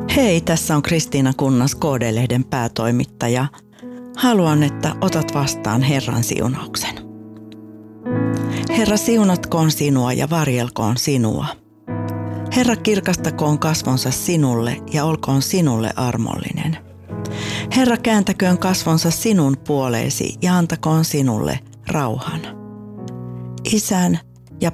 Hei, tässä on Kristiina Kunnas, KD-lehden päätoimittaja. Haluan, että otat vastaan Herran siunauksen. Herra, siunatkoon sinua ja varjelkoon sinua. Herra, kirkastakoon kasvonsa sinulle ja olkoon sinulle armollinen. Herra, kääntäköön kasvonsa sinun puoleesi ja antakoon sinulle rauhan. Isän